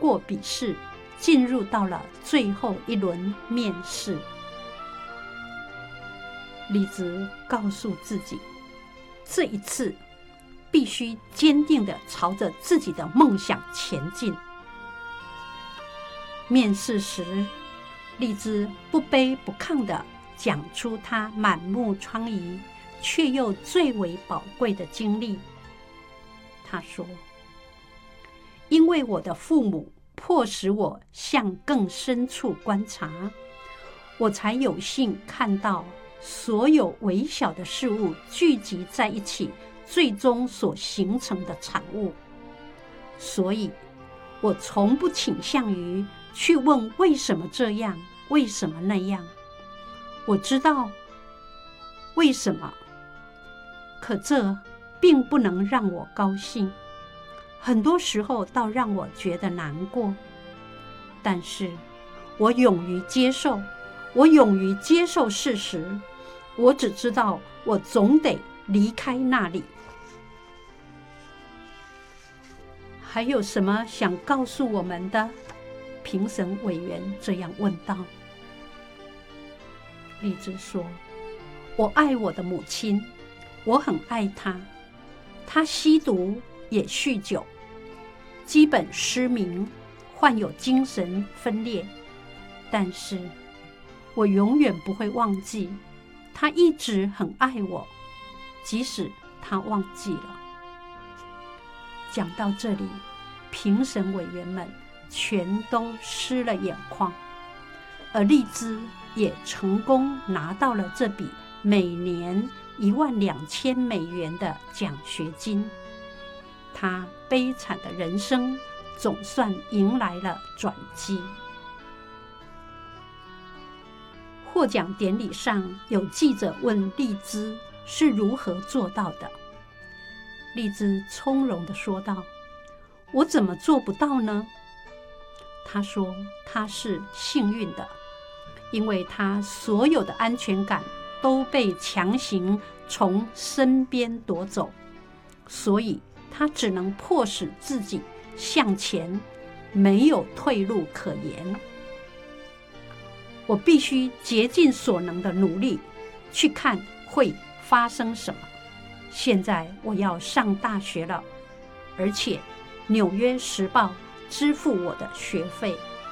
过笔试，进入到了最后一轮面试。丽兹告诉自己，这一次必须坚定地朝着自己的梦想前进。面试时，丽兹不卑不亢地讲出她满目疮痍却又最为宝贵的经历。她说，因为我的父母迫使我向更深处观察，我才有幸看到所有微小的事物聚集在一起，最终所形成的产物。所以我从不倾向于去问为什么这样，为什么那样。我知道为什么，可这并不能让我高兴，很多时候倒让我觉得难过。但是我勇于接受，我勇于接受事实。我只知道我总得离开那里。还有什么想告诉我们的？评审委员这样问道。丽兹说，我爱我的母亲，我很爱她。她吸毒也酗酒，基本失明，患有精神分裂。但是我永远不会忘记，她一直很爱我，即使她忘记了。讲到这里，评审委员们全都湿了眼眶，而丽兹也成功拿到了这笔每年12000美元的奖学金。她悲惨的人生总算迎来了转机。获奖典礼上，有记者问丽兹是如何做到的。丽兹从容地说道，我怎么做不到呢？她说她是幸运的，因为她所有的安全感都被强行从身边夺走，所以她只能迫使自己向前，没有退路可言。我必须竭尽所能的努力，去看会发生什么。现在我要上大学了，而且《纽约时报》支付我的学费。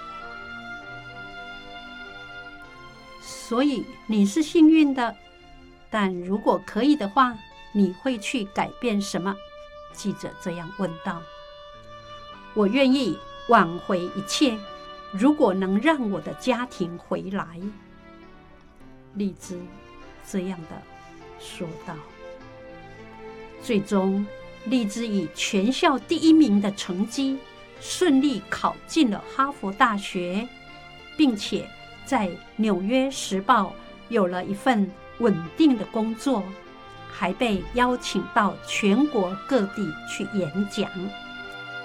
所以你是幸运的，但如果可以的话，你会去改变什么？记者这样问道。我愿意挽回一切，如果能让我的家庭回来。丽兹这样的说道。最终，丽兹以全校第1名的成绩顺利考进了哈佛大学，并且在《纽约时报》有了一份稳定的工作，还被邀请到全国各地去演讲。